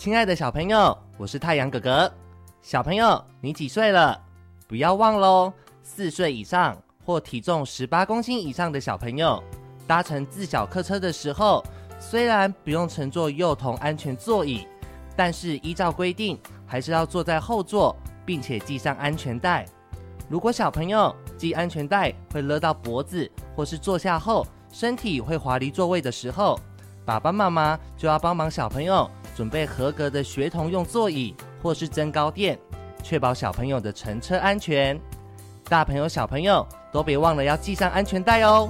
亲爱的小朋友，我是太阳哥哥。小朋友，你几岁了？不要忘咯，4岁以上或体重18公斤以上的小朋友，搭乘自小客车的时候，虽然不用乘坐幼童安全座椅，但是依照规定，还是要坐在后座，并且系上安全带。如果小朋友系安全带会勒到脖子，或是坐下后身体会滑离座位的时候，爸爸妈妈就要帮忙小朋友准备合格的学童用座椅或是增高垫，确保小朋友的乘车安全。大朋友小朋友都别忘了要系上安全带哦。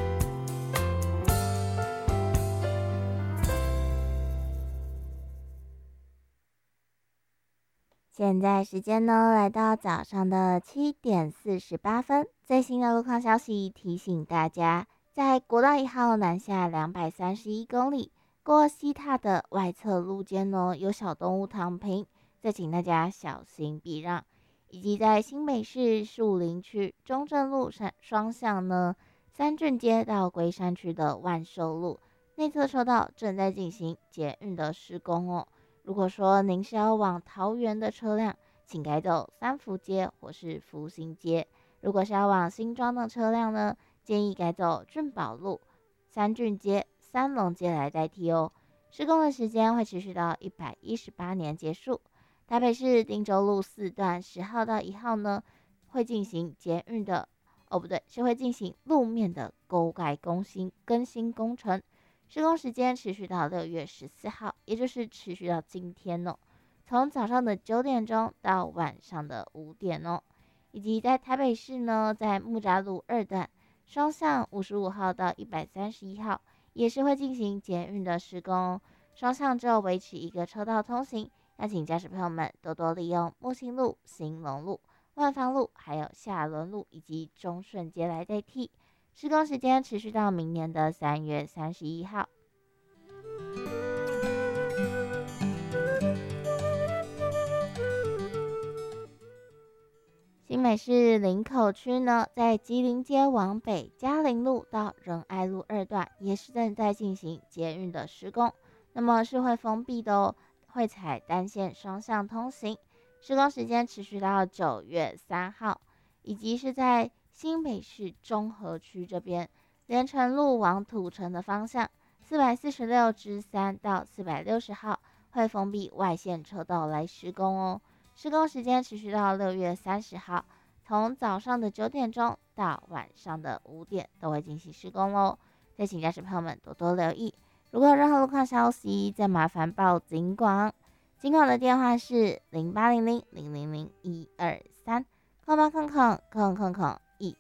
现在时间呢来到早上的7点48分，最新的路况消息提醒大家，在国道1号南下231公里过西塔的外侧路肩呢有小动物躺平，再请大家小心避让。以及在新北市树林区中正路双向呢三郡街到龟山区的万寿路内侧车道正在进行捷运的施工哦。如果说您是要往桃园的车辆，请改走三福街或是福兴街；如果是要往新庄的车辆呢，建议改走俊宝路、三郡街、三龙街来代替哦。施工的时间会持续到118年结束。台北市汀州路4段10号到1号呢，会进行捷运的是会进行路面的沟盖更新工程。施工时间持续到6月14号，也就是持续到今天哦。从早上的9点钟到晚上的5点哦。以及在台北市呢，在木栅路2段双向55号到131号，也是会进行捷运的施工哦。双向只有维持一个车道通行，要请驾驶朋友们多多利用木星路、兴隆路、万芳路，还有下仑路以及中顺街来代替。施工时间持续到明年的3月31号。新北市林口区呢，在吉林街往北嘉陵路到仁爱路2段也是正在进行捷运的施工，那么是会封闭的哦，会采单线双向通行。施工时间持续到9月3号，以及是在新北市中和区这边连城路往土城的方向446-3到460号会封闭外线车道来施工哦。施工时间持续到6月30号，从早上的9点钟到晚上的5点都会进行施工哦。再请驾驶朋友们多多留意，如果有任何路况消息，再麻烦报警广。警广的电话是0800-000-123，0800-000-123。